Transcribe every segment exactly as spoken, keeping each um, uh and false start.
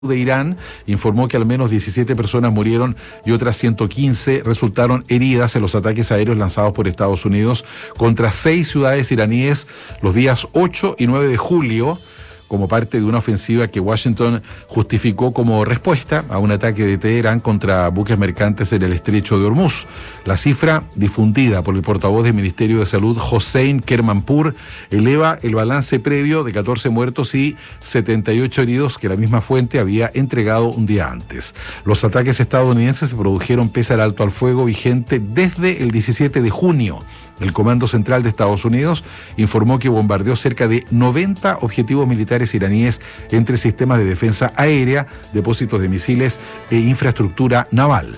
de Irán informó que al menos diecisiete personas murieron y otras ciento quince resultaron heridas en los ataques aéreos lanzados por Estados Unidos contra seis ciudades iraníes los días ocho y nueve de julio, como parte de una ofensiva que Washington justificó como respuesta a un ataque de Teherán contra buques mercantes en el estrecho de Hormuz. La cifra difundida por el portavoz del Ministerio de Salud, Hossein Kermanpour, eleva el balance previo de catorce muertos y setenta y ocho heridos que la misma fuente había entregado un día antes. Los ataques estadounidenses se produjeron pese al alto al fuego vigente desde el diecisiete de junio. El Comando Central de Estados Unidos informó que bombardeó cerca de noventa objetivos militares iraníes entre sistemas de defensa aérea, depósitos de misiles e infraestructura naval.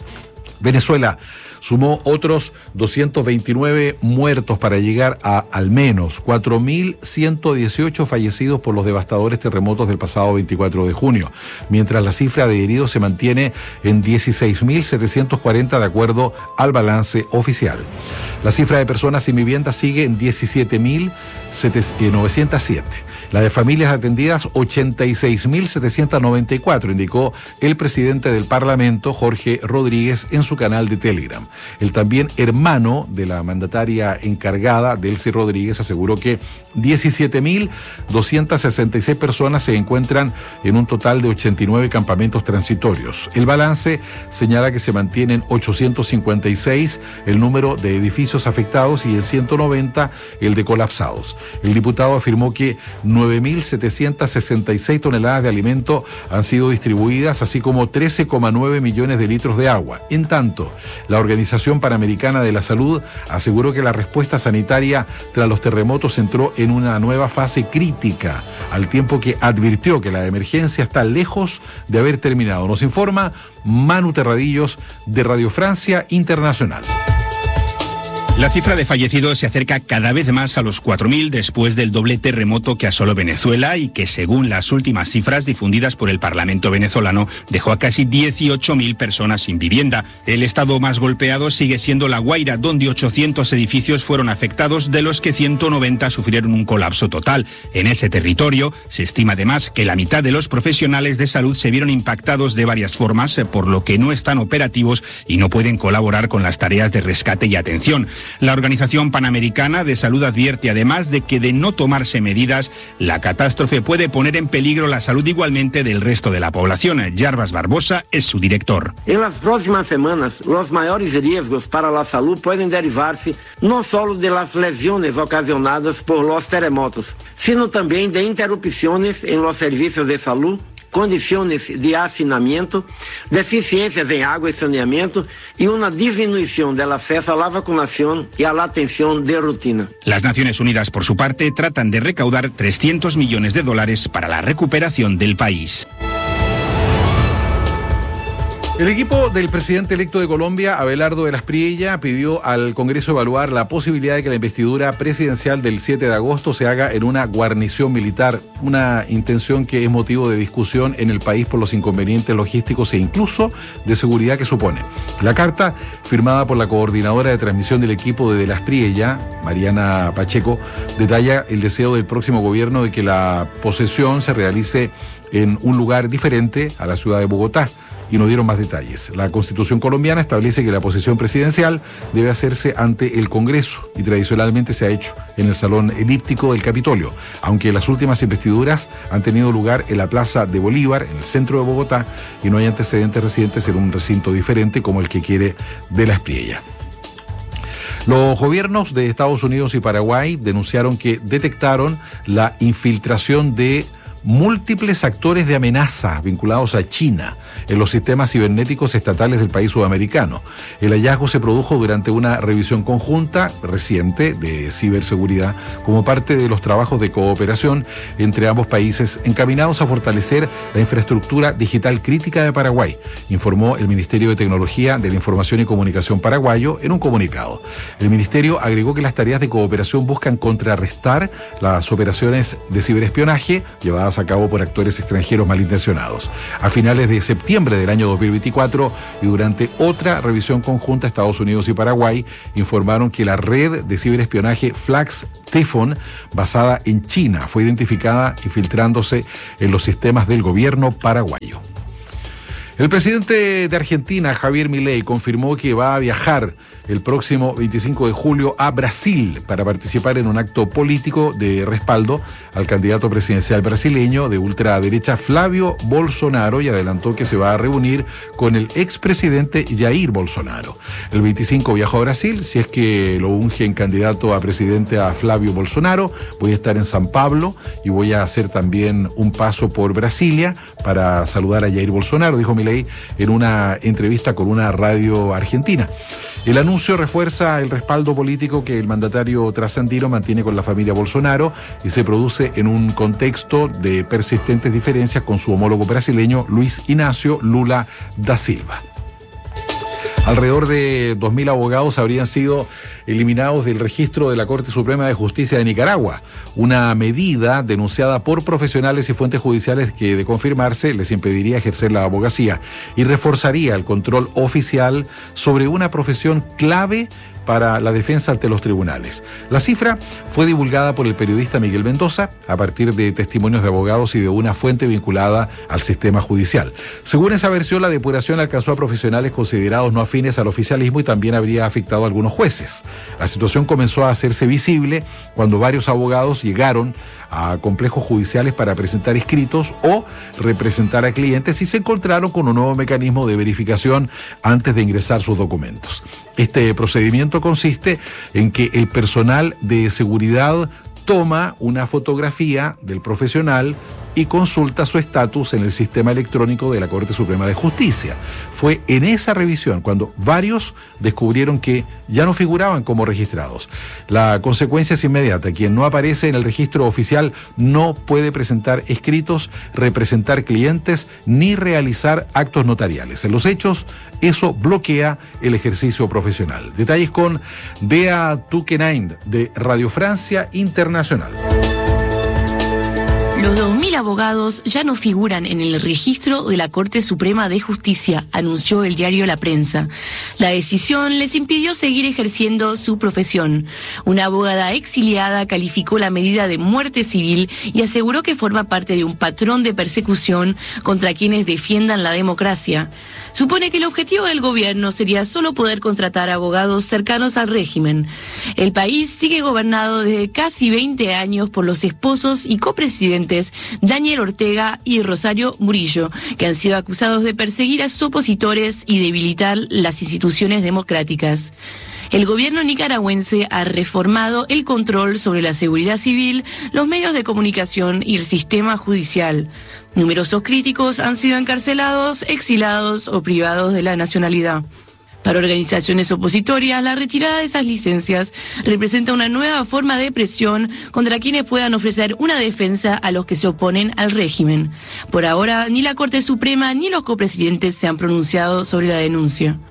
Venezuela sumó otros doscientos veintinueve muertos para llegar a al menos cuatro mil ciento dieciocho fallecidos por los devastadores terremotos del pasado veinticuatro de junio, mientras la cifra de heridos se mantiene en dieciséis mil setecientos cuarenta de acuerdo al balance oficial. La cifra de personas sin vivienda sigue en diecisiete mil novecientos siete. La de familias atendidas, ochenta y seis mil setecientos noventa y cuatro, indicó el presidente del Parlamento, Jorge Rodríguez, en su canal de Telegram. El también hermano de la mandataria encargada, Delcy Rodríguez, aseguró que diecisiete mil doscientos sesenta y seis personas se encuentran en un total de ochenta y nueve campamentos transitorios. El balance señala que se mantienen ochocientos cincuenta y seis el número de edificios afectados y en ciento noventa el de colapsados. El diputado afirmó que nueve mil setecientos sesenta y seis toneladas de alimento han sido distribuidas, así como trece coma nueve millones de litros de agua. En tanto, la Organización Panamericana de la Salud aseguró que la respuesta sanitaria tras los terremotos entró en una nueva fase crítica, al tiempo que advirtió que la emergencia está lejos de haber terminado. Nos informa Manu Terradillos de Radio Francia Internacional. La cifra de fallecidos se acerca cada vez más a los cuatro mil después del doble terremoto que asoló Venezuela y que, según las últimas cifras difundidas por el Parlamento venezolano, dejó a casi dieciocho mil personas sin vivienda. El estado más golpeado sigue siendo La Guaira, donde ochocientos edificios fueron afectados, de los que ciento noventa sufrieron un colapso total. En ese territorio se estima además que la mitad de los profesionales de salud se vieron impactados de varias formas, por lo que no están operativos y no pueden colaborar con las tareas de rescate y atención. La Organización Panamericana de Salud advierte además de que, de no tomarse medidas, la catástrofe puede poner en peligro la salud igualmente del resto de la población. Jarbas Barbosa es su director. En las próximas semanas, los mayores riesgos para la salud pueden derivarse no solo de las lesiones ocasionadas por los terremotos, sino también de interrupciones en los servicios de salud, condiciones de hacinamiento, deficiencias en agua y saneamiento y una disminución del acceso a la vacunación y a la atención de rutina. Las Naciones Unidas, por su parte, tratan de recaudar trescientos millones de dólares para la recuperación del país. El equipo del presidente electo de Colombia, Abelardo de las Priella, pidió al Congreso evaluar la posibilidad de que la investidura presidencial del siete de agosto se haga en una guarnición militar, una intención que es motivo de discusión en el país por los inconvenientes logísticos e incluso de seguridad que supone. La carta, firmada por la coordinadora de transmisión del equipo de de las Priella, Mariana Pacheco, detalla el deseo del próximo gobierno de que la posesión se realice en un lugar diferente a la ciudad de Bogotá, y no dieron más detalles. La Constitución colombiana establece que la posesión presidencial debe hacerse ante el Congreso y tradicionalmente se ha hecho en el Salón Elíptico del Capitolio, aunque las últimas investiduras han tenido lugar en la Plaza de Bolívar, en el centro de Bogotá, y no hay antecedentes recientes en un recinto diferente como el que quiere de las Priella. Los gobiernos de Estados Unidos y Paraguay denunciaron que detectaron la infiltración de múltiples actores de amenaza vinculados a China en los sistemas cibernéticos estatales del país sudamericano. El hallazgo se produjo durante una revisión conjunta reciente de ciberseguridad como parte de los trabajos de cooperación entre ambos países encaminados a fortalecer la infraestructura digital crítica de Paraguay, informó el Ministerio de Tecnología de la Información y Comunicación paraguayo en un comunicado. El ministerio agregó que las tareas de cooperación buscan contrarrestar las operaciones de ciberespionaje llevadas llevadas a cabo por actores extranjeros malintencionados. A finales de septiembre del año dos mil veinticuatro y durante otra revisión conjunta, Estados Unidos y Paraguay informaron que la red de ciberespionaje Flax Typhoon, basada en China, fue identificada infiltrándose en los sistemas del gobierno paraguayo. El presidente de Argentina, Javier Milei, confirmó que va a viajar el próximo veinticinco de julio a Brasil para participar en un acto político de respaldo al candidato presidencial brasileño de ultraderecha Flávio Bolsonaro, y adelantó que se va a reunir con el expresidente Jair Bolsonaro. El veinticinco viajo a Brasil, si es que lo ungen candidato a presidente a Flávio Bolsonaro. Voy a estar en San Pablo y voy a hacer también un paso por Brasilia para saludar a Jair Bolsonaro, dijo Milei en una entrevista con una radio argentina. El anuncio refuerza el respaldo político que el mandatario trasandino mantiene con la familia Bolsonaro y se produce en un contexto de persistentes diferencias con su homólogo brasileño Luis Inácio Lula da Silva. Alrededor de dos mil abogados habrían sido eliminados del registro de la Corte Suprema de Justicia de Nicaragua, una medida denunciada por profesionales y fuentes judiciales que, de confirmarse, les impediría ejercer la abogacía y reforzaría el control oficial sobre una profesión clave para la defensa ante los tribunales. La cifra fue divulgada por el periodista Miguel Mendoza a partir de testimonios de abogados y de una fuente vinculada al sistema judicial. Según esa versión, la depuración alcanzó a profesionales considerados no afines al oficialismo y también habría afectado a algunos jueces. La situación comenzó a hacerse visible cuando varios abogados llegaron a complejos judiciales para presentar escritos o representar a clientes y se encontraron con un nuevo mecanismo de verificación antes de ingresar sus documentos. Este procedimiento consiste en que el personal de seguridad toma una fotografía del profesional y consulta su estatus en el sistema electrónico de la Corte Suprema de Justicia. Fue en esa revisión cuando varios descubrieron que ya no figuraban como registrados. La consecuencia es inmediata. Quien no aparece en el registro oficial no puede presentar escritos, representar clientes ni realizar actos notariales. En los hechos, eso bloquea el ejercicio profesional. Detalles con Dea Tukenain de Radio Francia Internacional. Los dos mil abogados ya no figuran en el registro de la Corte Suprema de Justicia, anunció el diario La Prensa. La decisión les impidió seguir ejerciendo su profesión. Una abogada exiliada calificó la medida de muerte civil y aseguró que forma parte de un patrón de persecución contra quienes defiendan la democracia. Supone que el objetivo del gobierno sería solo poder contratar abogados cercanos al régimen. El país sigue gobernado desde casi veinte años por los esposos y copresidentes Daniel Ortega y Rosario Murillo, que han sido acusados de perseguir a sus opositores y debilitar las instituciones democráticas. El gobierno nicaragüense ha reformado el control sobre la seguridad civil, los medios de comunicación y el sistema judicial. Numerosos críticos han sido encarcelados, exilados o privados de la nacionalidad. Para organizaciones opositorias, la retirada de esas licencias representa una nueva forma de presión contra quienes puedan ofrecer una defensa a los que se oponen al régimen. Por ahora, ni la Corte Suprema ni los copresidentes se han pronunciado sobre la denuncia.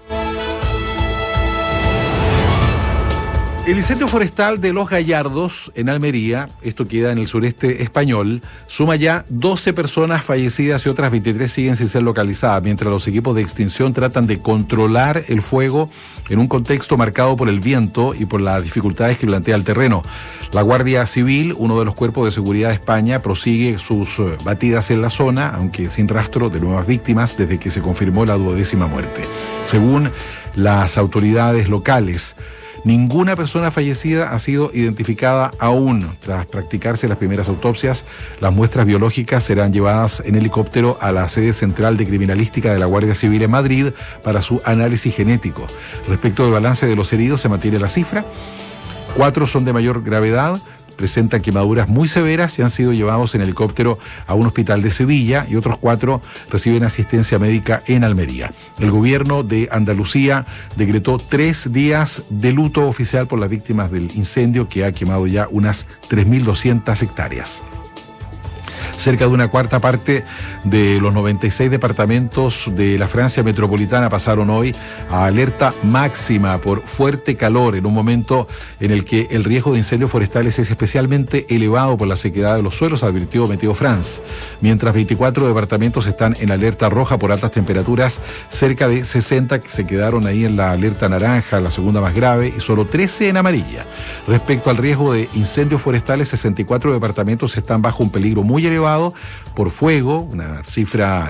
El incendio forestal de Los Gallardos, en Almería, esto queda en el sureste español, suma ya doce personas fallecidas y otras veintitrés siguen sin ser localizadas, mientras los equipos de extinción tratan de controlar el fuego en un contexto marcado por el viento y por las dificultades que plantea el terreno. La Guardia Civil, uno de los cuerpos de seguridad de España, prosigue sus batidas en la zona, aunque sin rastro de nuevas víctimas desde que se confirmó la duodécima muerte. Según las autoridades locales, ninguna persona fallecida ha sido identificada aún. Tras practicarse las primeras autopsias, las muestras biológicas serán llevadas en helicóptero a la sede central de criminalística de la Guardia Civil en Madrid para su análisis genético. Respecto del balance de los heridos, se mantiene la cifra. Cuatro son de mayor gravedad, presentan quemaduras muy severas y han sido llevados en helicóptero a un hospital de Sevilla, y otros cuatro reciben asistencia médica en Almería. El gobierno de Andalucía decretó tres días de luto oficial por las víctimas del incendio que ha quemado ya unas tres mil doscientas hectáreas. Cerca de una cuarta parte de los noventa y seis departamentos de la Francia metropolitana pasaron hoy a alerta máxima por fuerte calor, en un momento en el que el riesgo de incendios forestales es especialmente elevado por la sequedad de los suelos, advirtió Meteo France. Mientras veinticuatro departamentos están en alerta roja por altas temperaturas, cerca de sesenta que se quedaron ahí en la alerta naranja, la segunda más grave, y solo trece en amarilla. Respecto al riesgo de incendios forestales, sesenta y cuatro departamentos están bajo un peligro muy elevado por fuego, una cifra